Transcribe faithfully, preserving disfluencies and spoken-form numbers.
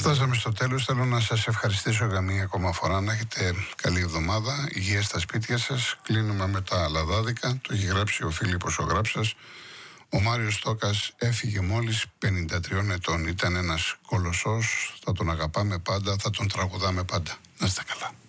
Φτάσαμε στο τέλος. Θέλω να σας ευχαριστήσω για μία ακόμα φορά. Να έχετε καλή εβδομάδα, υγεία στα σπίτια σας. Κλείνουμε με τα λαδάδικα. Το έχει γράψει ο Φίλιππος ο Γράψας. Ο Μάριος Στόκας έφυγε μόλις πενήντα τριών ετών. Ήταν ένας κολοσσός. Θα τον αγαπάμε πάντα, θα τον τραγουδάμε πάντα. Να είστε καλά.